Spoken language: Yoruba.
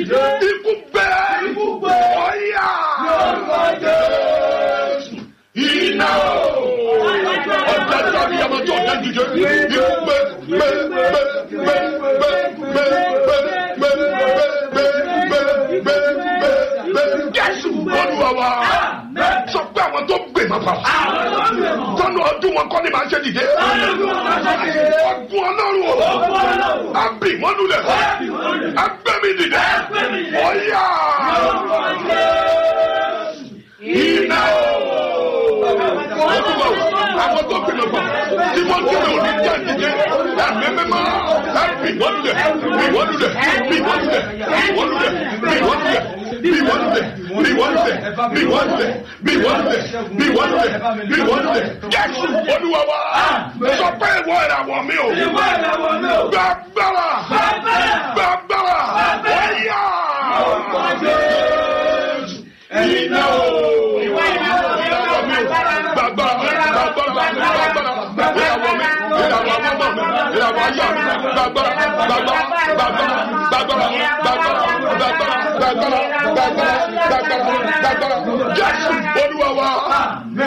Ikú bẹ́ẹ̀. Ọ̀yà. Iná o. Ọ̀dà tí a bí yàrá tó ọ̀dà jíjẹ. Ikú Jésù Olúwa wa. Sọ pé àwọn tó gbè máa pa. Tọ́nu ọdún wọn kọ́ ni màá ṣe dìde. Ọdún Ọlọ́run o. Àbí wọ́n lulẹ̀. Agbẹ́mi dìde. Ọ̀yà. Iná o. Olúwa o. Àwọn tó gbè máa pa. Tí wọ́n gbé wọn ní jẹ́ dìde. Ẹ̀mí mímọ́. Àbí wọ́n lulẹ̀. Bí wọ́n lulẹ̀. Bí wọ́n lulẹ̀. Bí wọ́n lulẹ̀. Bí wọ́n lulẹ̀. Bí wọ́n lulẹ̀. Bí wọ́n lulẹ̀. Bí wọ́n lulẹ̀. Bí wọ́n lulẹ̀. Bí wọ́n lulẹ̀. Bí wọ́n lulẹ̀. Jésù Olúwa wa. Sọ pé ìwọ ìràwọ̀ mi o. Gbàgbára. Gbàgbára. Ọ̀yà. Iná o. Ìràwọ̀ mi o. Gbàgbára. Gbàgbára. Gbàgbára. Ìràwọ̀ mi. Ìràwọ̀ ọmọ mi. Ìràwọ̀ ayé mi. Gbàgbára. Gbàgbára. Gbàgbára. Gbàgbára. Gbàgbára. Gbàgbára. Gbàgbára. Jésù Olúwa wa.